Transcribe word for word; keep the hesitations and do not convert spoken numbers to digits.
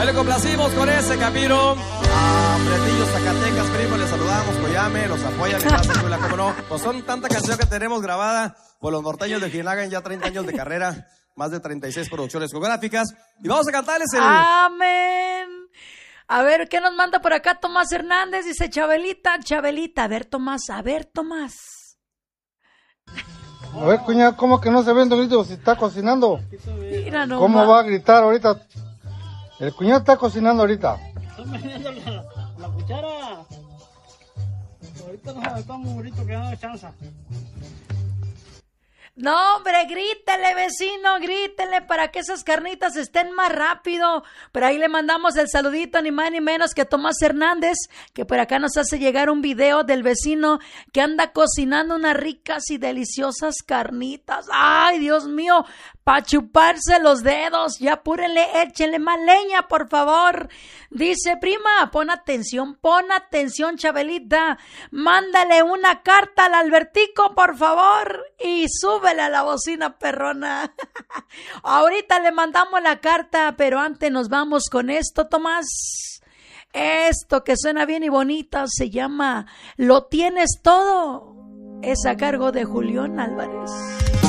Ahí le complacimos con ese Camilo. A Bretillos, Zacatecas, primo, les saludamos, Coyame, los apoyan en Casa Chula, cómo no. Pues son tanta canción que tenemos grabada por los norteños de Ojinaga en ya treinta años de carrera, más de treinta y seis producciones discográficas. Y vamos a cantarles el... Amén. A ver, ¿qué nos manda por acá Tomás Hernández? Dice Chabelita, Chabelita. A ver, Tomás, a ver, Tomás. A ver, cuñada, ¿cómo que no se ve el grito si está cocinando? Mira nomás. ¿Cómo va a gritar ahorita? El cuñado está cocinando ahorita. Está metiendo la, la cuchara. Ahorita nos estamos ahorita que no hay chance. No, hombre, grítele, vecino, grítele para que esas carnitas estén más rápido. Pero ahí le mandamos el saludito, ni más ni menos que Tomás Hernández, que por acá nos hace llegar un video del vecino que anda cocinando unas ricas y deliciosas carnitas. Ay, Dios mío, pa' chuparse los dedos. Ya apúrenle, échenle más leña, por favor. Dice, prima, pon atención, pon atención, Chabelita. Mándale una carta al Albertico, por favor, y súbele a la bocina perrona. Ahorita le mandamos la carta, pero antes nos vamos con esto, Tomás. Esto que suena bien y bonita se llama Lo Tienes Todo. Es a cargo de Julián Álvarez.